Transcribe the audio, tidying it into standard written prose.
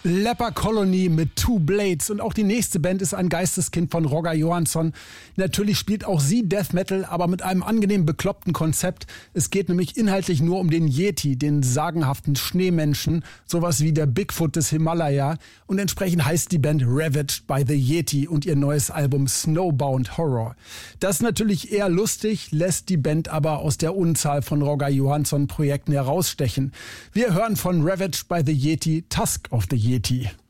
Leper Colony mit Two Blades und auch die nächste Band ist ein Geisteskind von Roger Johansson. Natürlich spielt auch sie Death Metal, aber mit einem angenehm bekloppten Konzept. Es geht nämlich inhaltlich nur um den Yeti, den sagenhaften Schneemenschen, sowas wie der Bigfoot des Himalaya. Und entsprechend heißt die Band Ravaged by the Yeti und ihr neues Album Snowbound Horror. Das ist natürlich eher lustig, lässt die Band aber aus der Unzahl von Roger Johansson Projekten herausstechen. Wir hören von Ravaged by the Yeti Tusk of the Yeti.